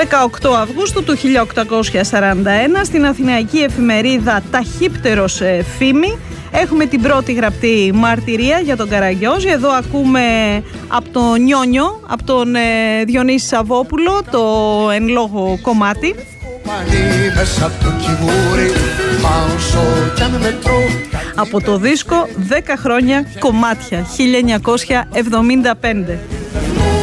18 Αυγούστου του 1841 στην αθηναϊκή εφημερίδα Ταχύπτερος Φήμη έχουμε την πρώτη γραπτή μαρτυρία για τον Καραγκιόζη. Εδώ ακούμε από τον Νιόνιο, από τον Διονύση Σαββόπουλο, το εν λόγω κομμάτι. Από το δίσκο 10 χρόνια κομμάτια, 1975.